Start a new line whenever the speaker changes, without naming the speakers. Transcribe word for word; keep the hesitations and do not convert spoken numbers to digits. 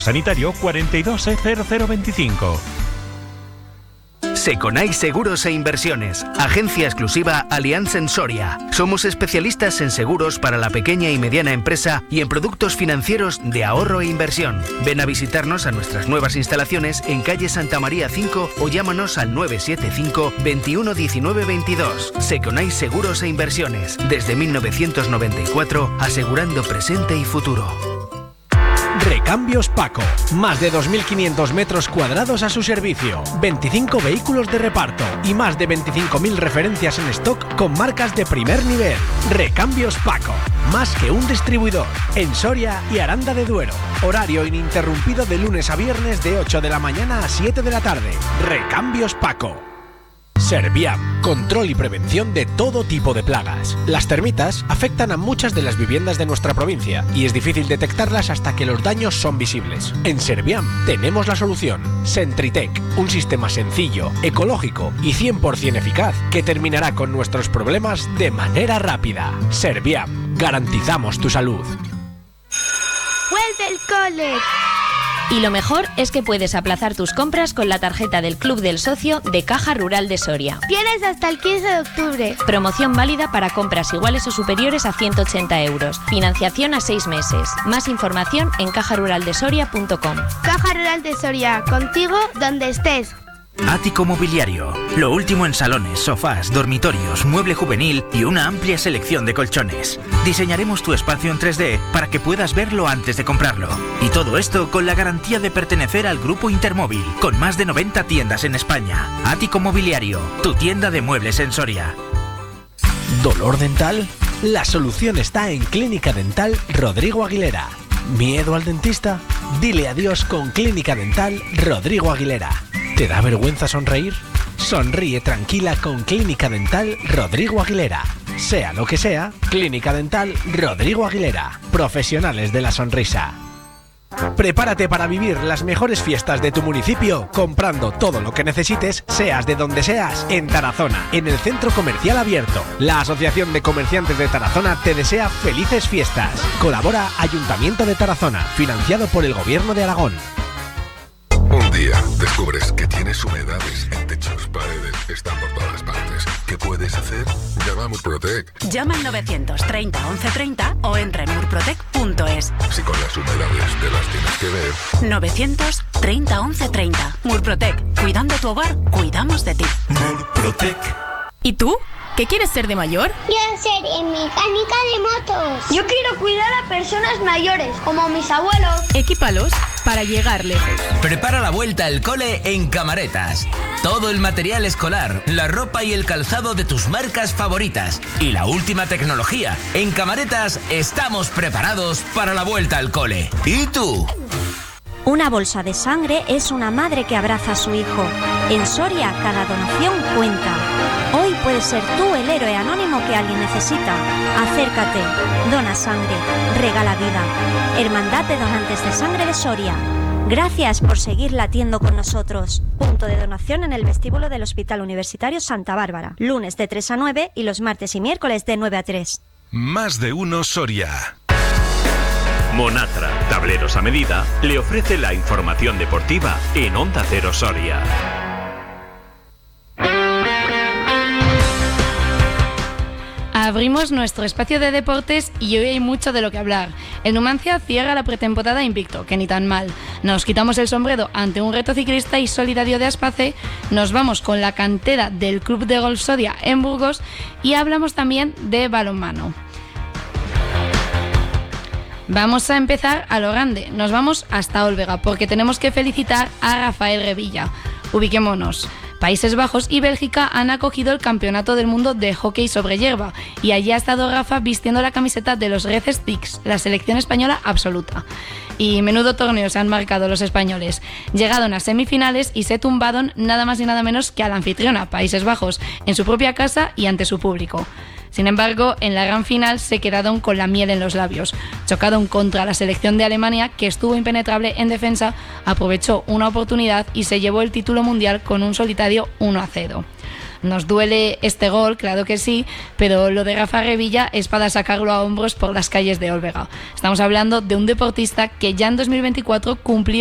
Sanitario cuarenta y dos E cero cero veinticinco.
Seconai Seguros e Inversiones, agencia exclusiva Allianz en Soria. Somos especialistas en seguros para la pequeña y mediana empresa y en productos financieros de ahorro e inversión. Ven a visitarnos a nuestras nuevas instalaciones en calle Santa María cinco o llámanos al nueve siete cinco, veintiuno diecinueve veintidós. Seconai Seguros e Inversiones, desde mil novecientos noventa y cuatro, asegurando presente y futuro.
Recambios Paco. Más de dos mil quinientos metros cuadrados a su servicio, veinticinco vehículos de reparto y más de veinticinco mil referencias en stock con marcas de primer nivel. Recambios Paco. Más que un distribuidor. En Soria y Aranda de Duero. Horario ininterrumpido de lunes a viernes de ocho de la mañana a siete de la tarde. Recambios Paco. Serviam, control y prevención de todo tipo de plagas. Las termitas afectan a muchas de las viviendas de nuestra provincia y es difícil detectarlas hasta que los daños son visibles. En Serviam tenemos la solución. Sentritec, un sistema sencillo, ecológico y cien por ciento eficaz que terminará con nuestros problemas de manera rápida. Serviam, garantizamos tu salud.
¡Vuelve el cole!
Y lo mejor es que puedes aplazar tus compras con la tarjeta del Club del Socio de Caja Rural de Soria.
Tienes hasta el quince de octubre.
Promoción válida para compras iguales o superiores a ciento ochenta euros. Financiación a seis meses. Más información en caja rural de soria punto com.
Caja Rural de Soria, contigo donde estés.
Ático Mobiliario. Lo último en salones, sofás, dormitorios, mueble juvenil y una amplia selección de colchones. Diseñaremos tu espacio en tres D para que puedas verlo antes de comprarlo. Y todo esto con la garantía de pertenecer al Grupo Intermóvil, con más de noventa tiendas en España. Ático Mobiliario, tu tienda de muebles en Soria.
¿Dolor dental? La solución está en Clínica Dental Rodrigo Aguilera. ¿Miedo al dentista? Dile adiós con Clínica Dental Rodrigo Aguilera. ¿Te da vergüenza sonreír? Sonríe tranquila con Clínica Dental Rodrigo Aguilera. Sea lo que sea, Clínica Dental Rodrigo Aguilera. Profesionales de la sonrisa. Prepárate para vivir las mejores fiestas de tu municipio comprando todo lo que necesites, seas de donde seas, en Tarazona, en el Centro Comercial Abierto. La Asociación de Comerciantes de Tarazona te desea felices fiestas. Colabora Ayuntamiento de Tarazona, financiado por el Gobierno de Aragón.
Un día descubres que tienes humedades en techos, paredes, están por todas partes. ¿Qué puedes hacer? Llama a Murprotec.
Llama al novecientos treinta once treinta o entra en murprotec punto es.
Si con las humedades te las tienes que ver.
novecientos treinta once treinta. Murprotec. Cuidando tu hogar, cuidamos de ti.
Murprotec.
¿Y tú? ¿Qué quieres ser de mayor?
Quiero ser mecánica de motos.
Yo quiero cuidar a personas mayores, como mis abuelos.
Equípalos para llegar lejos.
Prepara la vuelta al cole en Camaretas. Todo el material escolar, la ropa y el calzado de tus marcas favoritas y la última tecnología. En Camaretas estamos preparados para la vuelta al cole. ¿Y tú?
Una bolsa de sangre es una madre que abraza a su hijo. En Soria, cada donación cuenta. Hoy puedes ser tú el héroe anónimo que alguien necesita. Acércate, dona sangre, regala vida. Hermandad de Donantes de Sangre de Soria. Gracias por seguir latiendo con nosotros. Punto de donación en el vestíbulo del Hospital Universitario Santa Bárbara. Lunes de tres a nueve y los martes y miércoles de nueve a tres.
Más de uno Soria.
Monatra, tableros a medida, le ofrece la información deportiva en Onda Cero Soria.
Abrimos nuestro espacio de deportes y hoy hay mucho de lo que hablar. El Numancia cierra la pretemporada invicto, que ni tan mal. Nos quitamos el sombrero ante un reto ciclista y solidario de Aspace, nos vamos con la cantera del Club de Golf Soria en Burgos y hablamos también de balonmano. Vamos a empezar a lo grande, nos vamos hasta Olvega porque tenemos que felicitar a Rafael Revilla. Ubiquémonos. Países Bajos y Bélgica han acogido el Campeonato del Mundo de Hockey sobre hierba y allí ha estado Rafa vistiendo la camiseta de los Red Sticks, la selección española absoluta. Y menudo torneo se han marcado los españoles. Llegaron a semifinales y se tumbaron nada más y nada menos que a la anfitriona, Países Bajos, en su propia casa y ante su público. Sin embargo, en la gran final se quedaron con la miel en los labios. Chocaron contra la selección de Alemania, que estuvo impenetrable en defensa, aprovechó una oportunidad y se llevó el título mundial con un solitario uno a cero. Nos duele este gol, claro que sí, pero lo de Rafa Revilla es para sacarlo a hombros por las calles de Olvega. Estamos hablando de un deportista que ya en dos mil veinticuatro cumplió